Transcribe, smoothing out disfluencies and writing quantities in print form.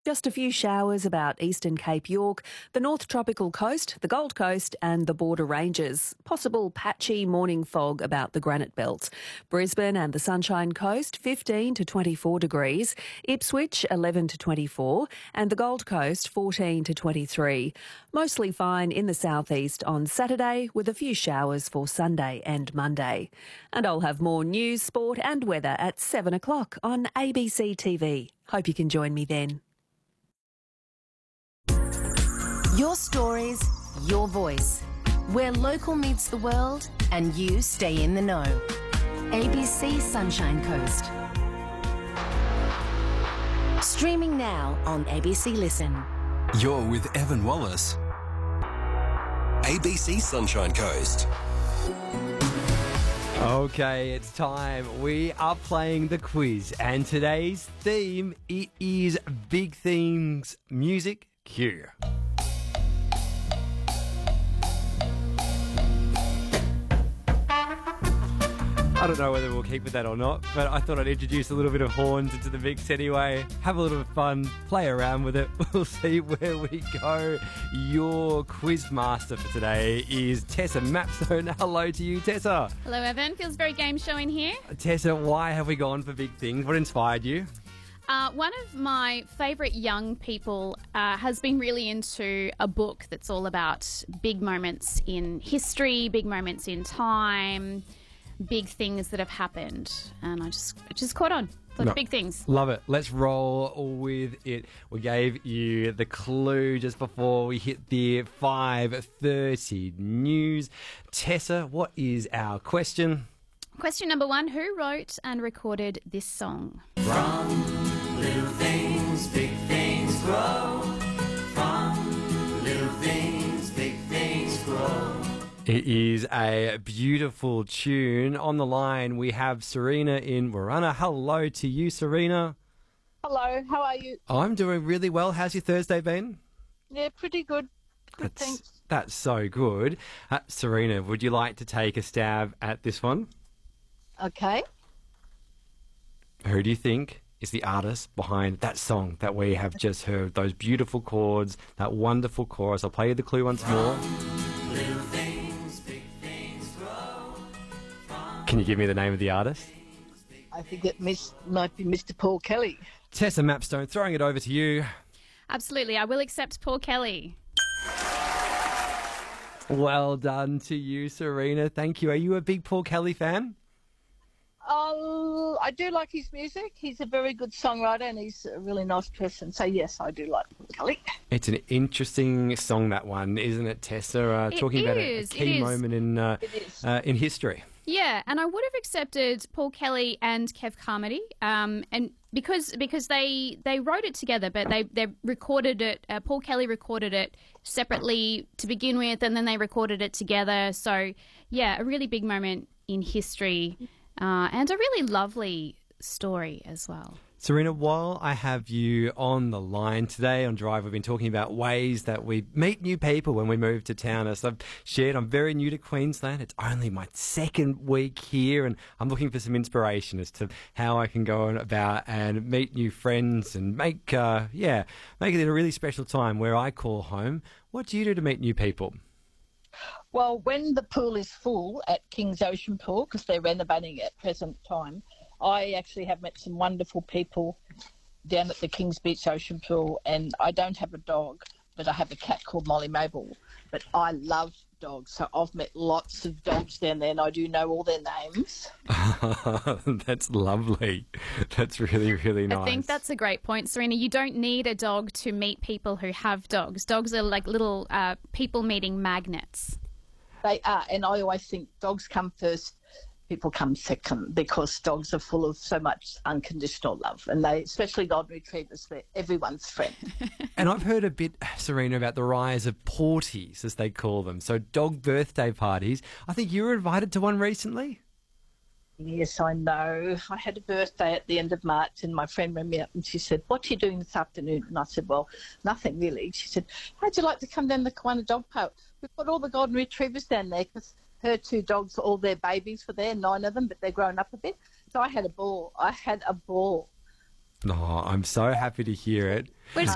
Just a few showers about eastern Cape York, the North Tropical Coast, the Gold Coast and the Border Ranges. Possible patchy morning fog about the Granite Belt. Brisbane and the Sunshine Coast, 15 to 24 degrees. Ipswich, 11 to 24. And the Gold Coast, 14 to 23. Mostly fine in the southeast on Saturday, with a few showers for Sunday and Monday. And I'll have more news, sport and weather at 7 o'clock on ABC TV. Hope you can join me then. Your stories, your voice. Where local meets the world and you stay in the know. ABC Sunshine Coast. Streaming now on ABC Listen. You're with Evan Wallace. ABC Sunshine Coast. Okay, it's time. We are playing the quiz, and today's theme, it is Big Things Music Cue. I don't know whether we'll keep with that or not, but I thought I'd introduce a little bit of horns into the mix anyway. Have a little bit of fun, play around with it. We'll see where we go. Your quiz master for today is Tessa Mapstone. Hello to you, Tessa. Hello, Evan. Feels very game show in here. Tessa, why have we gone for big things? What inspired you? One of my favourite young people has been really into a book that's all about big moments in history, big moments in time, big things that have happened, and I just caught on. Big things. Love it. Let's roll with it. We gave you the clue just before we hit the 5:30 news. Tessa, what is our question? Question number 1, who wrote and recorded this song? From little things, big things grow. From little things, big things grow. It is a beautiful tune. On the line, we have Serena in Warana. Hello to you, Serena. Hello, how are you? I'm doing really well. How's your Thursday been? Yeah, pretty good. Good, thanks. That's so good. Serena, would you like to take a stab at this one? Okay. Who do you think is the artist behind that song that we have just heard? Those beautiful chords, that wonderful chorus. I'll play you the clue once more. Little things, big things grow. Can you give me the name of the artist? I think it might be Mr. Paul Kelly. Tessa Mapstone, throwing it over to you. Absolutely, I will accept Paul Kelly. Well done to you, Serena. Thank you. Are you a big Paul Kelly fan? I do like his music. He's a very good songwriter and he's a really nice person. So, yes, I do like Paul Kelly. It's an interesting song, that one, isn't it, Tessa? Talking about a key moment in history. Yeah, and I would have accepted Paul Kelly and Kev Carmody, and because they wrote it together, but they recorded it. Paul Kelly recorded it separately to begin with, and then they recorded it together. So, yeah, a really big moment in history, and a really lovely story as well. Serena, while I have you on the line today on Drive, we've been talking about ways that we meet new people when we move to town. As I've shared, I'm very new to Queensland. It's only my second week here, and I'm looking for some inspiration as to how I can go about and meet new friends and make it a really special time where I call home. What do you do to meet new people? Well, when the pool is full at King's Ocean Pool, because they're renovating at present time, I actually have met some wonderful people down at the Kings Beach Ocean Pool, and I don't have a dog, but I have a cat called Molly Mabel. But I love dogs, so I've met lots of dogs down there, and I do know all their names. That's lovely. That's really, really nice. I think that's a great point, Serena. You don't need a dog to meet people who have dogs. Dogs are like little people-meeting magnets. They are, and I always think dogs come first, people come second, because dogs are full of so much unconditional love, and they, especially golden retrievers, they're everyone's friend. And I've heard a bit, Serena, about the rise of porties, as they call them, so dog birthday parties. I think you were invited to one recently? Yes, I know. I had a birthday at the end of March, and my friend rang me up and she said, "What are you doing this afternoon?" And I said, "Well, nothing really." She said, "How'd you like to come down the Kiwana Dog Park? We've got all the golden retrievers down there, because her 2 dogs, all their babies were there, 9 of them, but they're grown up a bit." So I had a ball. Oh, I'm so happy to hear it. We're